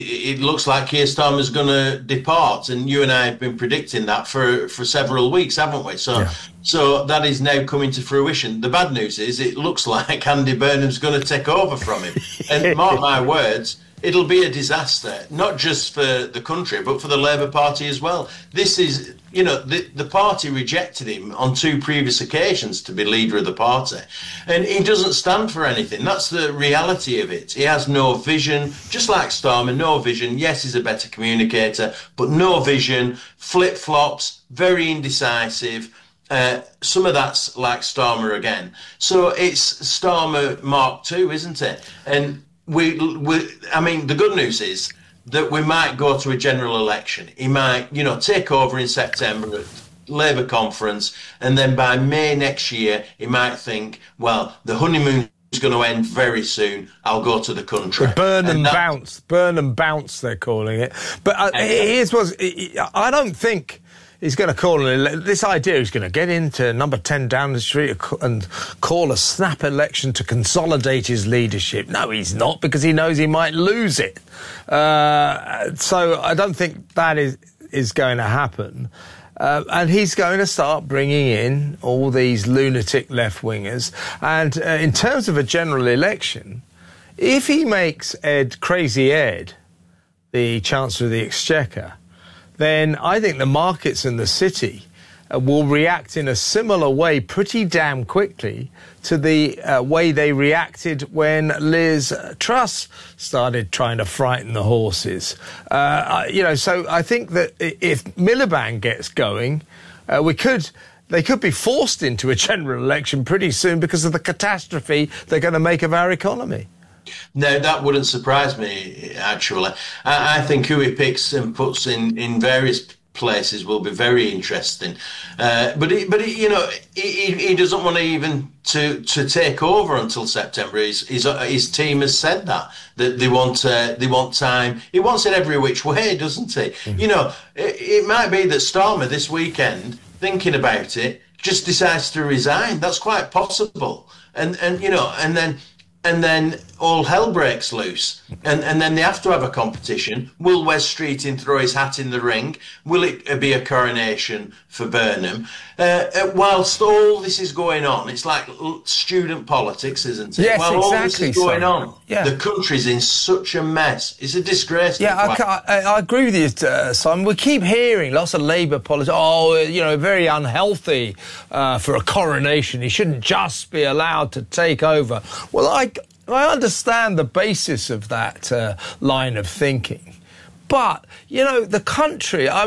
it looks like Keir Starmer's going to depart, and you and I have been predicting that for several weeks, haven't we? So, Yeah. so that is now coming to fruition. The bad news is it looks like Andy Burnham's going to take over from him, and mark my words, it'll be a disaster, not just for the country, but for the Labour Party as well. This is, you know, the party rejected him on 2 previous occasions to be leader of the party. And he doesn't stand for anything. That's the reality of it. He has no vision, just like Starmer, no vision. Yes, he's a better communicator, but no vision, flip-flops, very indecisive. Some of that's like Starmer again. So it's Starmer Mark II, isn't it? And I mean, the good news is that we might go to a general election. He might, you know, take over in September at Labour conference, and then by May next year, he might think, well, the honeymoon is going to end very soon. I'll go to the country. Burn and bounce, they're calling it. But here's what I don't think he's going to call this idea. He's going to get into number 10 Downing Street and call a snap election to consolidate his leadership. No, he's not, because he knows he might lose it. So I don't think that is going to happen. And he's going to start bringing in all these lunatic left-wingers. And in terms of a general election, if he makes Crazy Ed the Chancellor of the Exchequer, then I think the markets in the city will react in a similar way pretty damn quickly to the way they reacted when Liz Truss started trying to frighten the horses. You know, so I think that if Miliband gets going, they could be forced into a general election pretty soon because of the catastrophe they're going to make of our economy. No, that wouldn't surprise me, actually. I think who he picks and puts in various places will be very interesting. But you know, he doesn't want to even to take over until September. His team has said that they want time. He wants it every which way, doesn't he? Mm-hmm. You know, it might be that Starmer this weekend, thinking about it, just decides to resign. That's quite possible. And you know, and then all hell breaks loose. And then they have to have a competition. Will Wes Streeting throw his hat in the ring? Will it be a coronation for Burnham? Whilst all this is going on, it's like student politics, isn't it? Yes, While exactly, all this is going on, yeah. The country's in such a mess. It's a disgrace. Yeah, I agree with you, Simon. We keep hearing lots of Labour politics. Oh, you know, very unhealthy for a coronation. He shouldn't just be allowed to take over. Well, I understand the basis of that line of thinking. But, you know, the country, I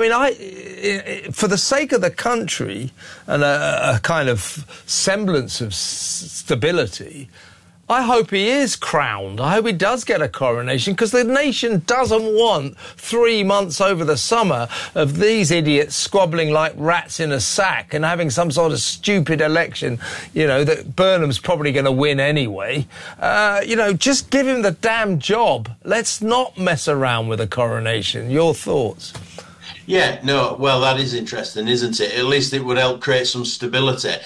mean, for the sake of the country and a kind of semblance of stability, I hope he is crowned. I hope he does get a coronation, because the nation doesn't want 3 months over the summer of these idiots squabbling like rats in a sack and having some sort of stupid election, you know, that Burnham's probably going to win anyway. You know, just give him the damn job. Let's not mess around with a coronation. Your thoughts? Yeah, no, well, that is interesting, isn't it? At least it would help create some stability.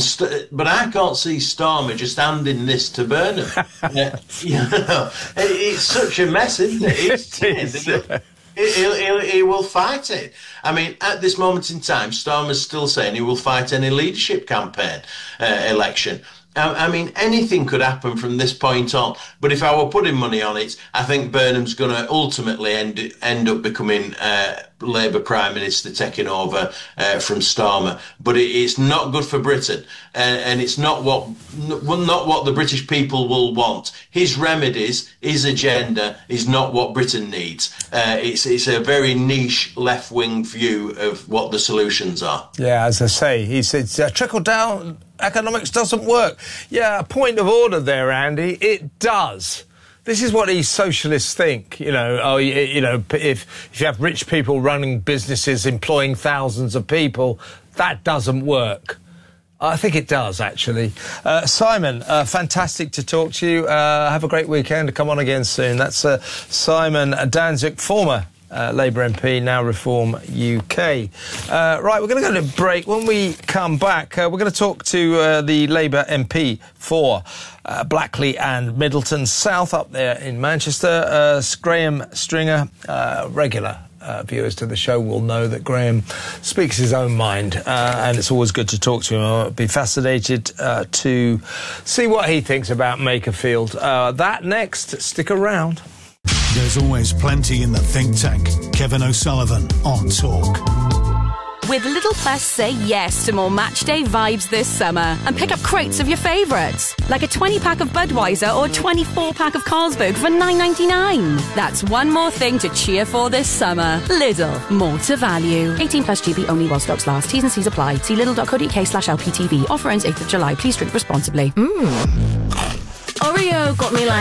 But I can't see Starmer just handing this to Burnham. You know, it's such a mess, isn't it? He will fight it. I mean, at this moment in time, Starmer's still saying he will fight any leadership campaign election. I mean, anything could happen from this point on. But if I were putting money on it, I think Burnham's going to ultimately end up becoming Labour Prime Minister, taking over from Starmer. But it's not good for Britain, and it's not what the British people will want. His remedies, his agenda, is not what Britain needs. It's a very niche left-wing view of what the solutions are. Yeah, as I say, he said trickle-down economics doesn't work. Yeah, a point of order there, Andy. It does. This is what these socialists think. You know, if you have rich people running businesses, employing thousands of people, that doesn't work. I think it does, actually. Simon, fantastic to talk to you. Have a great weekend. Come on again soon. That's Simon Danczuk, former Labour MP, Now Reform UK. Right, we're going to go to break. When we come back, we're going to talk to the Labour MP for Blackley and Middleton South up there in Manchester, Graham Stringer, regular viewers to the show will know that Graham speaks his own mind, and it's always good to talk to him. I'll be fascinated to see what he thinks about Makerfield. That next, stick around. There's always plenty in the think tank. Kevin O'Sullivan on Talk. With Lidl Plus, say yes to more matchday vibes this summer and pick up crates of your favourites, like a 20-pack of Budweiser or 24-pack of Carlsberg for $9.99. That's one more thing to cheer for this summer. Lidl, more to value. 18 plus GB only while stocks last. T's and C's apply. See lidl.co.uk/LPTV. Offer ends 8th of July. Please drink responsibly. Oreo got me like